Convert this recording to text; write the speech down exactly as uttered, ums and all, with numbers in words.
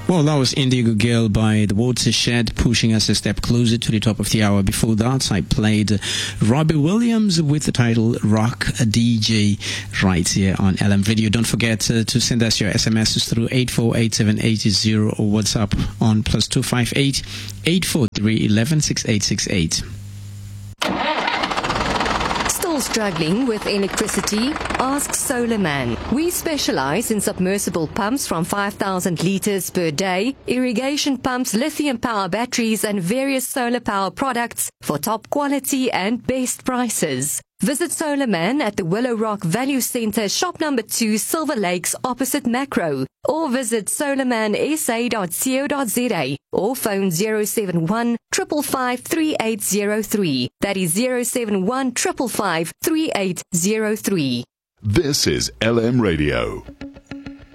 Well, that was Indigo Girl by The Watershed, pushing us a step closer to the top of the hour. Before that, I played Robbie Williams with the title Rock D J right here on L M Radio. Don't forget uh, to send us your S M Ss through eight four eight seven eight zero or WhatsApp on plus two five eight, eight four three, one one six eight six eight. Struggling with electricity? Ask Solarman. We specialize in submersible pumps from five thousand liters per day, irrigation pumps, lithium power batteries, and various solar power products for top quality and best prices. Visit Solarman at the Willow Rock Value Center, shop number two, Silver Lakes, opposite Macro, or visit solarman s a dot co dot z a or phone zero seven one, five five five, three eight zero three. That is zero seven one, five five five, three eight zero three. This is L M Radio.